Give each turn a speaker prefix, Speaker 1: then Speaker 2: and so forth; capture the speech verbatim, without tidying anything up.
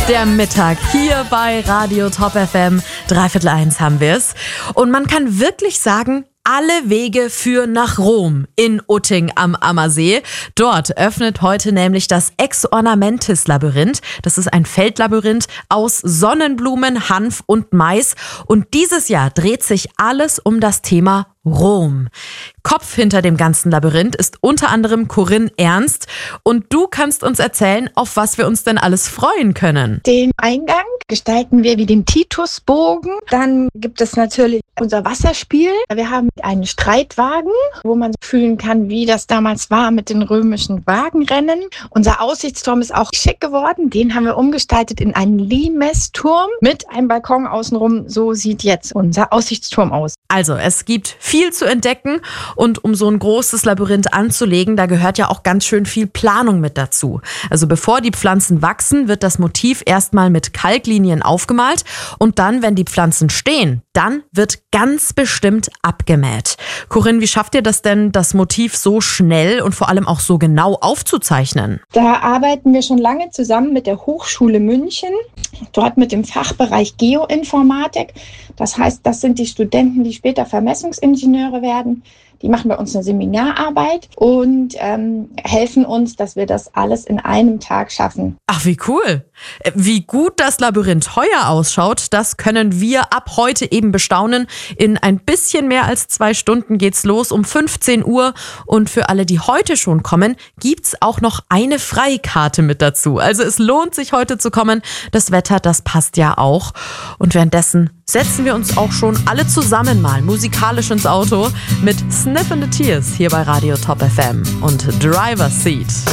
Speaker 1: Der Mittag hier bei Radio Top F M. Dreiviertel eins haben wir es. Und man kann wirklich sagen, alle Wege führen nach Rom in Utting am Ammersee. Dort öffnet heute nämlich das Ex-Ornamentis-Labyrinth. Das ist ein Feldlabyrinth aus Sonnenblumen, Hanf und Mais. Und dieses Jahr dreht sich alles um das Thema Rom. Kopf hinter dem ganzen Labyrinth ist unter anderem Corinne Ernst. Und du kannst uns erzählen, auf was wir uns denn alles freuen können.
Speaker 2: Den Eingang gestalten wir wie den Titusbogen. Dann gibt es natürlich unser Wasserspiel. Wir haben einen Streitwagen, wo man fühlen kann, wie das damals war mit den römischen Wagenrennen. Unser Aussichtsturm ist auch schick geworden. Den haben wir umgestaltet in einen Limesturm mit einem Balkon außenrum. So sieht jetzt unser Aussichtsturm aus.
Speaker 1: Also, es gibt viel zu entdecken und um so ein großes Labyrinth anzulegen, da gehört ja auch ganz schön viel Planung mit dazu. Also bevor die Pflanzen wachsen, wird das Motiv erstmal mit Kalklinien aufgemalt und dann, wenn die Pflanzen stehen, dann wird ganz bestimmt abgemäht. Corinne, wie schafft ihr das denn, das Motiv so schnell und vor allem auch so genau aufzuzeichnen?
Speaker 2: Da arbeiten wir schon lange zusammen mit der Hochschule München, dort mit dem Fachbereich Geoinformatik. Das heißt, das sind die Studenten, die später Vermessungsingenieure werden. Die machen bei uns eine Seminararbeit und ähm, helfen uns, dass wir das alles in einem Tag schaffen.
Speaker 1: Ach, wie cool. Wie gut das Labyrinth heuer ausschaut, das können wir ab heute eben bestaunen. In ein bisschen mehr als zwei Stunden geht's los um fünfzehn Uhr. Und für alle, die heute schon kommen, gibt's auch noch eine Freikarte mit dazu. Also es lohnt sich heute zu kommen. Das Wetter, das passt ja auch. Und währenddessen setzen wir uns auch schon alle zusammen mal musikalisch ins Auto mit Sniff and the Tears hier bei Radio Top F M und Driver's Seat.